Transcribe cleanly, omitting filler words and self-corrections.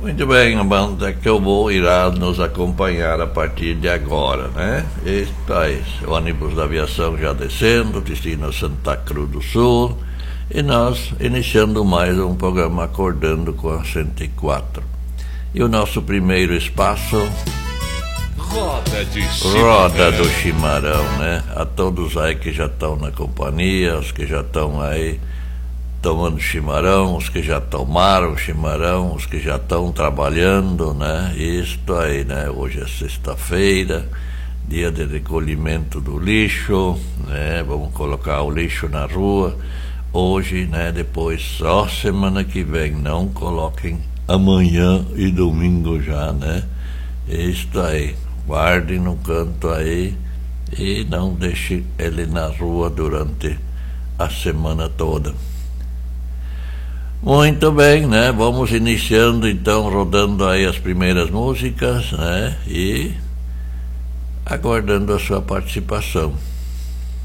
Muito bem, a banda que eu vou irá nos acompanhar a partir de agora, né? Está aí, o ônibus da aviação já descendo, destino Santa Cruz do Sul, e nós iniciando mais um programa Acordando com a 104. E o nosso primeiro espaço... Roda do Chimarrão, né? A todos aí que já estão na companhia, os que já estão aí tomando chimarrão, os que já tomaram chimarrão, os que já estão trabalhando, né? Isto aí, né? Hoje é sexta-feira, dia de recolhimento do lixo, né? Vamos colocar o lixo na rua hoje, né? Depois só semana que vem, não coloquem amanhã e domingo já, né? Isto aí, guardem no canto aí e não deixe ele na rua durante a semana toda. Muito bem, né? Vamos iniciando então, rodando aí as primeiras músicas, né? E aguardando a sua participação.